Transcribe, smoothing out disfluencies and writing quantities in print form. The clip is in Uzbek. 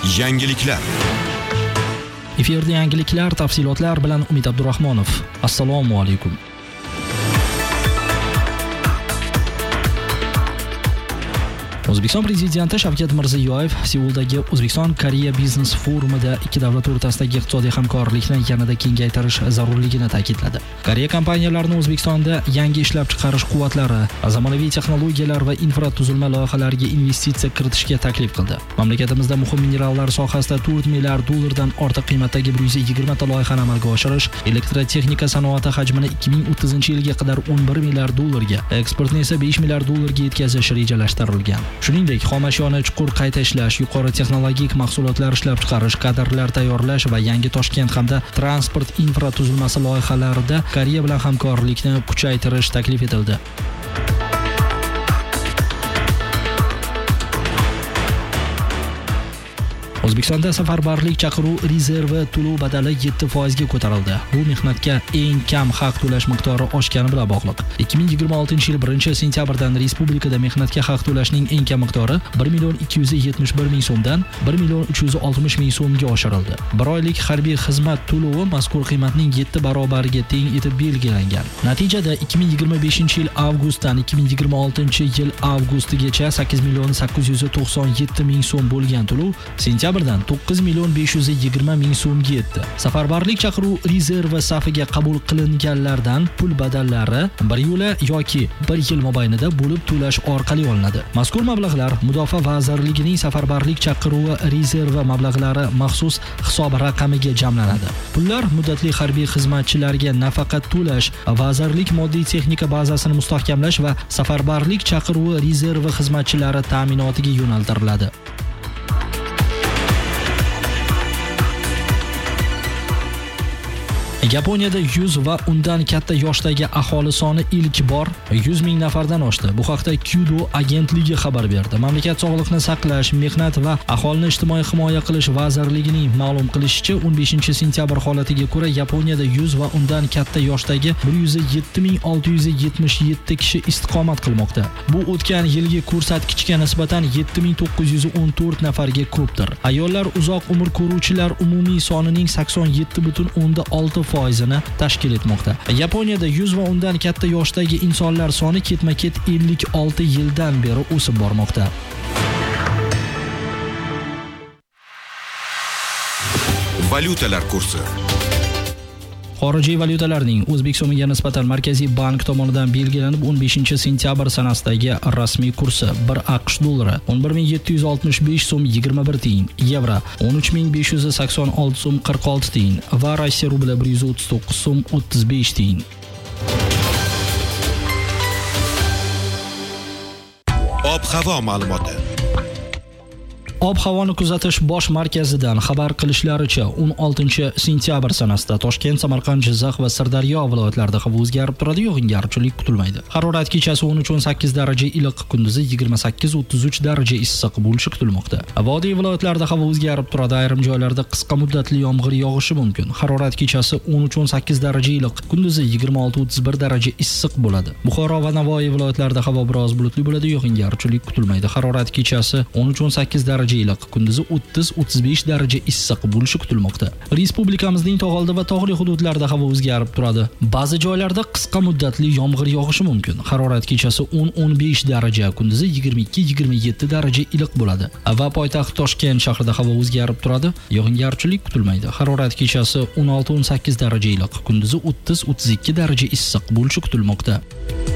Yangiliklar. Efirda yangiliklar, tafsilotlar bilan Umid Abdurahmonov. Assalomu alaykum. O'zbekiston prezidenti Shavkat Mirziyoyev Seuldagi O'zbekiston-Koreya biznes forumida ikki davlat o'rtasidagi iqtisodiy hamkorlikni yanada kengaytirish zarurligini ta'kidladi. Koreya kompaniyalarini O'zbekistonda yangi ishlab chiqarish quvvatlari, zamonaviy texnologiyalar va infratuzilma loyihalariga investitsiya kiritishga taklif qildi. Mamlakatimizda muhim minerallar sohasida 4 milliard dollardan ortiq qiymatdagi 120 ta loyihani amalga oshirish, elektrotexnika sanoati hajmini 2030-yilga qadar 11 milliard dollarga, eksportni esa 5 milliard dollarga yetkazish rejalashtirilgan. Shuningdek, xomashyoni chuqur qayta ishlash, yuqori texnologik mahsulotlar ishlab chiqarish, kadrlar tayyorlash va yangi Toshkent hamda transport infratuzilmasi loyihalarida Koreya bilan hamkorlikni kuchaytirish taklif etildi. O'zbekistonda safarbarlik chaqiruv rezervi to'lov badali 7% ga ko'tarildi. Bu mehnatga eng kam haq to'lash miqdori oshgani bilan bog'liq. 2026-yil 1-sentyabrdan respublikada mehnatga haq to'lashning eng kam miqdori 1,271,000 so'mdan 1,360,000 so'mga oshirildi. Bir oylik harbiy xizmat to'lovi mazkur qiymatning 7 barobariga teng etib belgilangan. Natijada 2025-yil avgustdan 2026-yil avgustigacha 8,897,000 so'm bo'lgan to'lov sentyabrdan 9,520,000 so'mga yetdi. Safarbarlik chaqiruv rezervi safiga qabul qilinganlardan pul badallari bir yo'la yoki bir yil mobaynida bo'lib to'lash orqali olinadi. Mazkur mablag'lar Mudofaa vazirligining safarbarlik chaqiruvi rezervi mablag'lari maxsus hisob raqamiga jamlanadi. Pullar muddatli harbiy xizmatchilarga nafaqa to'lash, vazirlik moddiy texnika bazasini mustahkamlash va safarbarlik chaqiruvi rezervi xizmatchilari ta'minotiga yo'naltiriladi. Yaponiyada 100 va undan katta yoshdagi aholi soni ilk bor 100 ming nafardan oshdi. Bu haqda Kyudo agentligi xabar berdi. Mamlakat Sog'liqni saqlash, mehnat va aholini ijtimoiy himoya qilish vazirligining ma'lum qilishicha, 15-sentyabr holatiga ko'ra Yaponiyada 100 va undan katta yoshdagi 107,677 kishi istiqomat qilmoqda. Bu o'tgan yilgi ko'rsatkichga nisbatan 7,914 nafarga ko'pdir. Ayollar uzoq umr ko'ruvchilar umumiy sonining 87,6% foizini tashkil etmoqda. Yaponiyada 100 va undan katta yoshdagi insonlar soni ketma-ket 56 yildan beri o'sib bormoqda. Valyutalar kursi. Xorijiy valyutalarning O'zbek so'miga nisbatan Markaziy bank tomonidan belgilanib 15-sentyabr sanasidagi rasmiy kursi: 1 AQSh dollari 11,765 so'm 21 tiyin, yevro 13,586 so'm 46 tiyin va Rossiya rubli 139 so'm 35 tiyin. Ob-havo ma'lumoti. Ob-havoni kuzatish bosh markazidan xabar qilishlaricha 16-sentyabr sanasida Toshkent, Samarqand, Jizzax va Sirdaryo viloyatlarida havo o'zgarib turadi, yog'ingarchilik kutilmaydi. Harorat kechasi 13-18 daraja iliq, kunduzi 28-33 daraja issiq bo'lishi kutilmoqda. Vodiy viloyatlarida havo o'zgarib turadi, ayrim joylarda qisqa muddatli yomg'ir yog'ishi mumkin. Harorat kechasi 13-18 daraja iliq, kunduzi 26-31 daraja issiq bo'ladi. Buxoro va Navoiy viloyatlarida havo biroz bulutli bo'ladi, yog'ingarchilik kutilmaydi. Harorat kechasi 13-18 daraja iliq, kunduzi 30-35 daraja issiq bo'lishi kutilmoqda. Respublikamizning tog'oldi va tog'li hududlarida havo o'zgarib turadi. Ba'zi joylarda qisqa muddatli yomg'ir yog'ishi mumkin. Harorat kechasi 10-15 daraja, kunduzi 22-27 daraja iliq bo'ladi. Va poytaxt Toshkent shahrida havo o'zgarib turadi, yog'ingarchilik kutilmaydi. Harorat kechasi 16-18 daraja iliq, kunduzi 30-32 daraja issiq bo'lishi kutilmoqda.